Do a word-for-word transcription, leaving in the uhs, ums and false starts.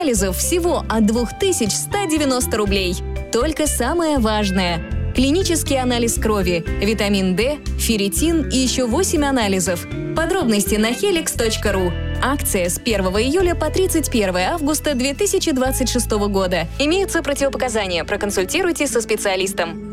анализов всего от двух тысяч ста девяноста рублей. Только самое важное – клинический анализ крови, витамин D, ферритин и еще восемь анализов. Подробности на хеликс точка ру. Акция с первого июля по тридцать первое августа две тысячи двадцать шестого года. Имеются противопоказания. Проконсультируйтесь со специалистом.